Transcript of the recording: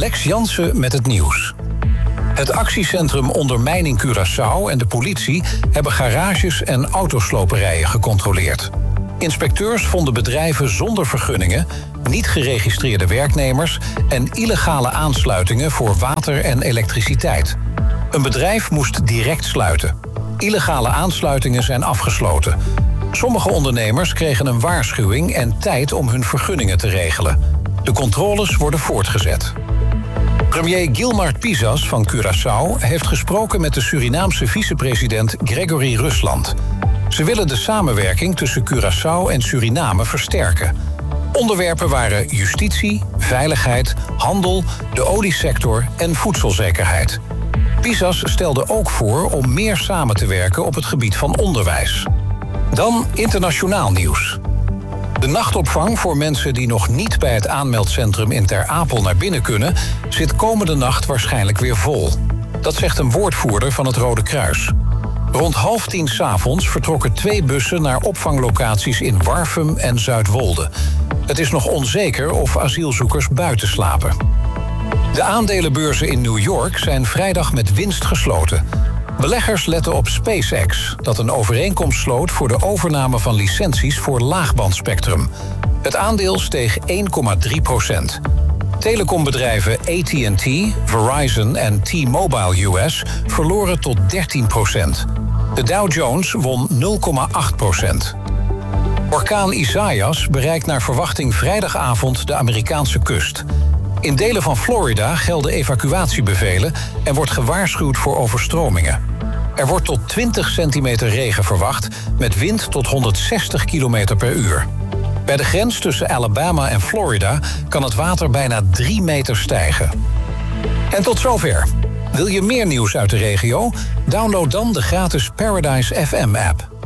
Lex Jansen met het nieuws. Het actiecentrum Ondermijning Curaçao en de politie hebben garages en autosloperijen gecontroleerd. Inspecteurs vonden bedrijven zonder vergunningen, niet geregistreerde werknemers en illegale aansluitingen voor water en elektriciteit. Een bedrijf moest direct sluiten. Illegale aansluitingen zijn afgesloten. Sommige ondernemers kregen een waarschuwing en tijd om hun vergunningen te regelen. De controles worden voortgezet. Premier Gilmar Pisas van Curaçao heeft gesproken met de Surinaamse vicepresident Gregory Rusland. Ze willen de samenwerking tussen Curaçao en Suriname versterken. Onderwerpen waren justitie, veiligheid, handel, de oliesector en voedselzekerheid. Pisas stelde ook voor om meer samen te werken op het gebied van onderwijs. Dan internationaal nieuws. De nachtopvang voor mensen die nog niet bij het aanmeldcentrum in Ter Apel naar binnen kunnen, zit komende nacht waarschijnlijk weer vol. Dat zegt een woordvoerder van het Rode Kruis. Rond 9:30 s'avonds vertrokken 2 bussen naar opvanglocaties in Warffum en Zuidwolde. Het is nog onzeker of asielzoekers buiten slapen. De aandelenbeurzen in New York zijn vrijdag met winst gesloten. Beleggers letten op SpaceX, dat een overeenkomst sloot voor de overname van licenties voor laagbandspectrum. Het aandeel steeg 1,3%. Telecombedrijven AT&T, Verizon en T-Mobile US verloren tot 13%. De Dow Jones won 0,8%. Orkaan Isaias bereikt naar verwachting vrijdagavond de Amerikaanse kust. In delen van Florida gelden evacuatiebevelen en wordt gewaarschuwd voor overstromingen. Er wordt tot 20 centimeter regen verwacht, met wind tot 160 km per uur. Bij de grens tussen Alabama en Florida kan het water bijna 3 meter stijgen. En tot zover. Wil je meer nieuws uit de regio? Download dan de gratis Paradise FM-app.